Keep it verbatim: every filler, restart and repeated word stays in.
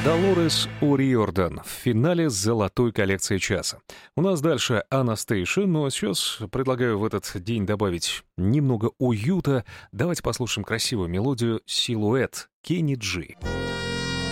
Долорес О'Риордан в финале золотой коллекции часа. У нас дальше Анастейша, но сейчас предлагаю в этот день добавить немного уюта. Давайте послушаем красивую мелодию «Силуэт» Кенни Джи.